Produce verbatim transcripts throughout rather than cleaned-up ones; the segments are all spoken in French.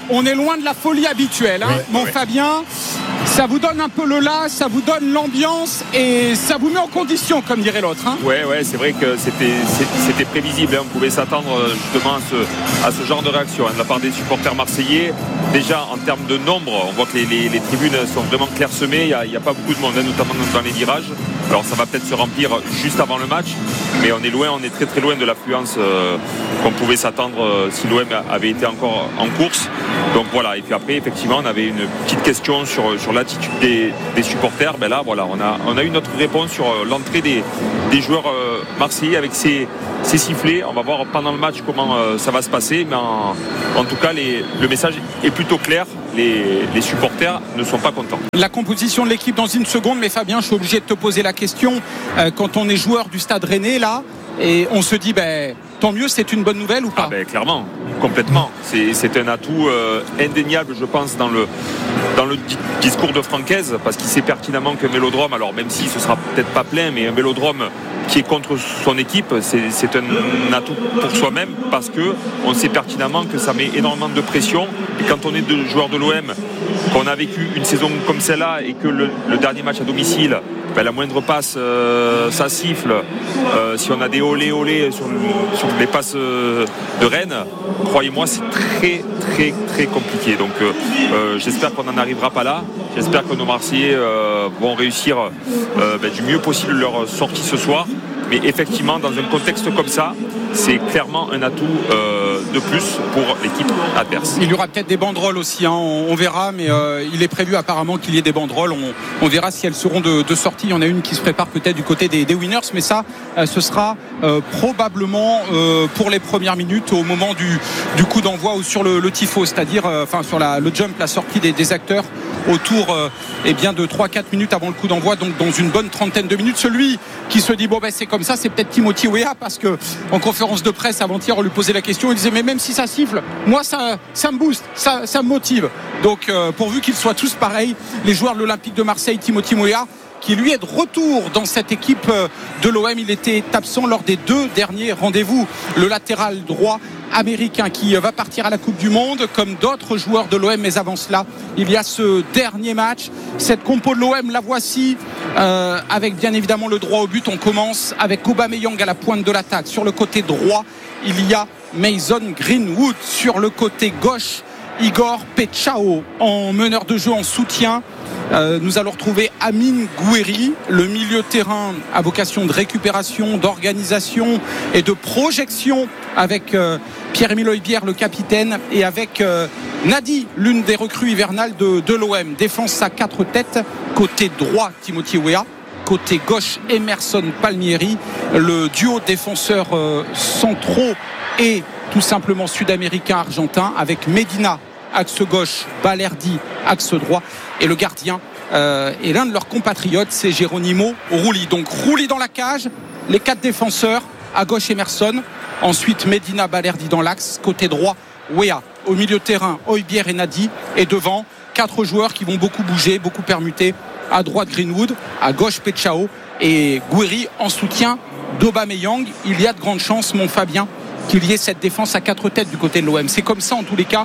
on est loin de la folie habituelle, hein. Ouais, Mon ouais. Fabien, ça vous donne un peu le là, ça vous donne l'ambiance et ça vous met en condition, comme dirait l'autre, hein. Ouais, ouais, c'est vrai que c'était, c'était prévisible, hein. On pouvait s'attendre justement à ce, à ce genre de réaction, hein, de la part des supporters marseillais. Déjà, en termes de nombre, on voit que les, les, les tribunes sont vraiment clairsemées. Il n'y a, a pas beaucoup de monde, hein, notamment dans les virages. Alors, ça va peut-être se remplir juste avant le match, mais on est loin, on est très très loin de l'affluence euh, qu'on pouvait s'attendre euh, si l'O M avait été encore en course. Donc voilà. Et puis après, effectivement, on avait une petite question sur, sur l'attitude des, des supporters. Ben là, voilà, on a, on a eu notre réponse sur l'entrée des, des joueurs euh, marseillais avec ces, ces sifflets. On va voir pendant le match comment euh, ça va se passer, mais en, en tout cas, les, le message est plutôt clair. Les, les supporters ne sont pas contents. La composition de l'équipe dans une seconde, mais Fabien, je suis obligé de te poser la question. Euh, quand on est joueur du Stade Rennais, là, et on se dit, ben, tant mieux, c'est une bonne nouvelle ou pas? Ah ben, clairement, complètement. C'est, c'est un atout euh, indéniable, je pense, dans le, dans le di- discours de Francaise, parce qu'il sait pertinemment qu'un Vélodrome, alors même si ce sera peut-être pas plein, mais un Vélodrome qui est contre son équipe, c'est, c'est un atout pour soi-même, parce qu'on sait pertinemment que ça met énormément de pression. Et quand on est de joueur de l'O M, qu'on a vécu une saison comme celle-là et que le, le dernier match à domicile, ben la moindre passe, euh, ça siffle. Euh, si on a des olé olé sur, sur les passes euh, de Rennes, croyez-moi, c'est très très très compliqué. Donc euh, euh, j'espère qu'on n'en arrivera pas là. J'espère que nos Marseillais euh, vont réussir euh, ben, du mieux possible leur sortie ce soir. Mais effectivement, dans un contexte comme ça, c'est clairement un atout euh, de plus pour l'équipe adverse. Il y aura peut-être des banderoles aussi, hein, on, on verra, mais euh, il est prévu apparemment qu'il y ait des banderoles. On, on verra si elles seront de, de sortie. Il y en a une qui se prépare peut-être du côté des, des winners, mais ça, euh, ce sera euh, probablement euh, pour les premières minutes au moment du, du coup d'envoi ou sur le, le tifo, c'est-à-dire euh, enfin sur la, le jump, la sortie des, des acteurs autour euh, eh bien de trois à quatre minutes avant le coup d'envoi, donc dans une bonne trentaine de minutes. Celui qui se dit bon ben c'est comme ça, c'est peut-être Timothy Weah, parce que en conférence de presse avant-hier on lui posait la question, il disait mais même si ça siffle, moi ça, ça me booste, ça, ça me motive. Donc euh, pourvu qu'ils soient tous pareils, les joueurs de l'Olympique de Marseille, Timothy Weah, qui lui est de retour dans cette équipe de l'O M. Il était absent lors des deux derniers rendez-vous. Le latéral droit américain qui va partir à la Coupe du Monde, comme d'autres joueurs de l'O M. Mais avant cela, il y a ce dernier match. Cette compo de l'O M, la voici, euh, avec bien évidemment le droit au but. On commence avec Aubameyang à la pointe de l'attaque. Sur le côté droit, il y a Mason Greenwood. Sur le côté gauche, Igor Pechao en meneur de jeu, en soutien. Euh, nous allons retrouver Amine Gouiri, le milieu de terrain à vocation de récupération, d'organisation et de projection, avec euh, Pierre-Emile Højbjerg, le capitaine, et avec euh, Nadi, l'une des recrues hivernales de, de l'O M. Défense à quatre têtes, côté droit Timothy Weah, côté gauche Emerson Palmieri, le duo défenseur euh, centraux et tout simplement sud-américain argentin, avec Medina axe gauche, Balerdi axe droit, et le gardien euh, est l'un de leurs compatriotes, c'est Geronimo Rulli. Donc Rulli dans la cage, les quatre défenseurs, à gauche Emerson, ensuite Medina, Balerdi dans l'axe, côté droit Weah, au milieu de terrain Højbjerg et Nadi, et devant quatre joueurs qui vont beaucoup bouger, beaucoup permuter. À droite Greenwood, à gauche Pechao et Gouiri en soutien d'Aubameyang. Il y a de grandes chances, mon Fabien, qu'il y ait cette défense à quatre têtes du côté de l'O M. C'est comme ça en tous les cas,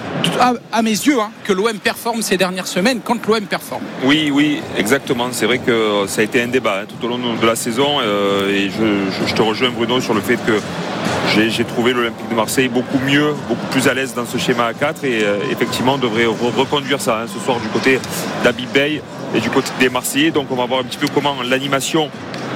à, à mes yeux, hein, que l'O M performe ces dernières semaines, quand l'O M performe. Oui, oui, exactement. C'est vrai que ça a été un débat, hein, tout au long de la saison, euh, et je, je, je te rejoins, Bruno, sur le fait que j'ai, j'ai trouvé l'Olympique de Marseille beaucoup mieux, beaucoup plus à l'aise dans ce schéma à quatre, et euh, effectivement on devrait re- reconduire ça, hein, ce soir du côté d'Habib Beye et du côté des Marseillais. Donc on va voir un petit peu comment l'animation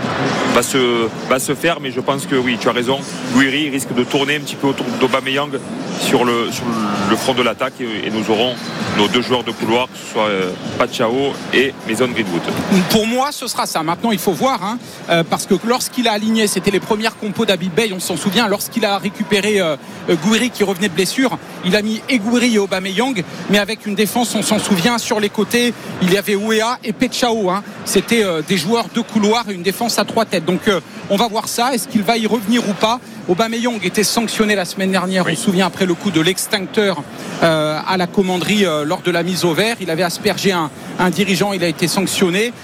va se, va se faire, mais je pense que oui, tu as raison, Gouiri risque de tourner un petit peu autour d'Aubameyang sur le, sur le front de l'attaque, et, et nous aurons nos deux joueurs de couloir, que ce soit euh, Pachao et Mason Greenwood. Pour moi, ce sera ça. Maintenant, il faut voir, hein, euh, parce que lorsqu'il a aligné, c'était les premières compos d'Habib Beye, on s'en souvient, lorsqu'il a récupéré euh, Gouiri qui revenait de blessure, il a mis et Gouiri et Aubameyang, mais avec une défense, on s'en souvient, sur les côtés, il y avait Weah et Pechao, hein. C'était euh, des joueurs de couloir et une défense à trois têtes. Donc euh, on va voir ça, est-ce qu'il va y revenir ou pas? Aubameyang était sanctionné la semaine dernière, oui. On se souvient, après le coup de l'extincteur euh, à la commanderie euh, lors de la mise au vert. Il avait aspergé un, un dirigeant, il a été sanctionné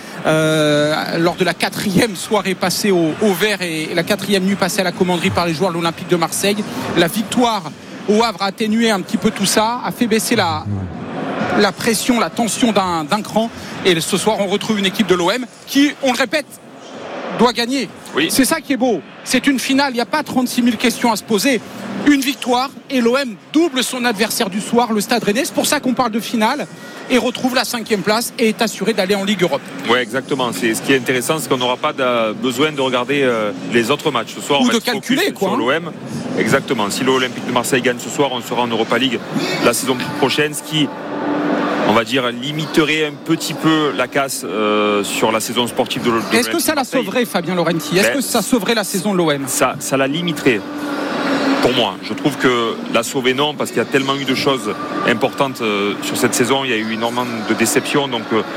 euh, lors de la quatrième soirée passée au, au vert et la quatrième nuit passée à la commanderie par les joueurs de l'Olympique de Marseille. La victoire au Havre a atténué un petit peu tout ça, a fait baisser la, la pression, la tension d'un, d'un cran. Et ce soir, on retrouve une équipe de l'O M qui, on le répète, doit gagner. Oui. C'est ça qui est beau. C'est une finale, il n'y a pas trente-six mille questions à se poser. Une victoire et l'O M double son adversaire du soir, le Stade Rennais. C'est pour ça qu'on parle de finale et retrouve la cinquième place et est assuré d'aller en Ligue Europe. Oui, exactement. C'est, ce qui est intéressant, c'est qu'on n'aura pas de, besoin de regarder euh, les autres matchs. Ce soir, ou on va de calculer quoi, sur hein. l'O M. Exactement. Si l'Olympique de Marseille gagne ce soir, on sera en Europa League la saison prochaine, ce qui, on va dire, limiterait un petit peu la casse euh, sur la saison sportive de l'Olympique. Est-ce que ça la sauverait, Fabien Laurenti ? Est-ce ben, que ça sauverait la saison de l'O M ? ça, ça la limiterait. Pour moi, je trouve que la sauver non, parce qu'il y a tellement eu de choses importantes euh, sur cette saison, il y a eu énormément de déceptions, donc euh,